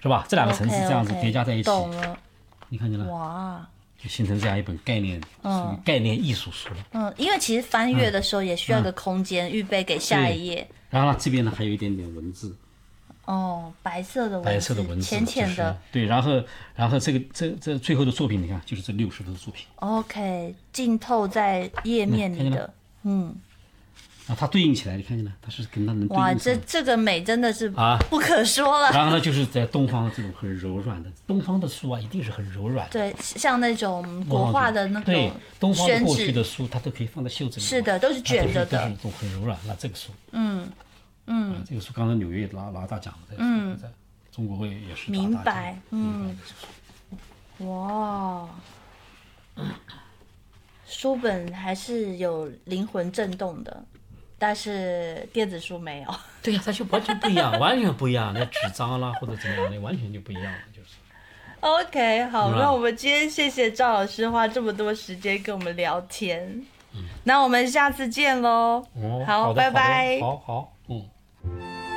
是吧？这两个层次这样子 OK，OK， 叠加在一起， 懂了。 你看见了？ 哇， 就形成这样一本概念，属于概念艺术书了。 因为其实翻阅的时候也需要一个空间，预备给下一页。 然后呢，这边呢还有一点点文字。 白色的文字， 浅浅的。 对，然后这最后的作品，你看，就是这60幅的作品。 OK， 浸透在页面里的， 啊，它对应起来，你看见了，它是跟它能对应。 哇，这个美真的是不可说了。 然后呢，就是在东方的这种很柔软的，东方的书啊，一定是很柔软的。 对，像那种国画的那种对，东方的过去的书，它都可以放在袖子里。 是的，都是卷着的， 都是一种很柔软。那这个书，这个书刚才纽约拿大奖的，在中国会也是明白，哇，书本还是有灵魂震动的，但是电子书没有。 对呀，它就完全不一样，完全不一样。那纸张啦或者怎么样的，完全就不一样了，就是。 OK， 好，那我们今天谢谢赵老师花这么多时间跟我们聊天，那我们下次见喽。 好， 拜拜。 好。